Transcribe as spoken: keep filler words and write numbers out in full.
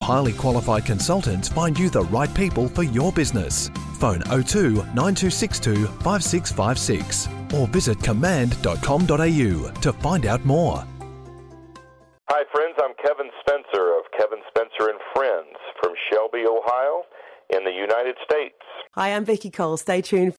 highly qualified consultants find you the right people for your business. Phone oh two nine two six two five six five six or visit command dot com dot a u to find out more. Hi friends, I'm Kevin Spencer of Kevin Spencer and Friends from Shelby, Ohio in the United States. Hi, I'm Vicky Cole. Stay tuned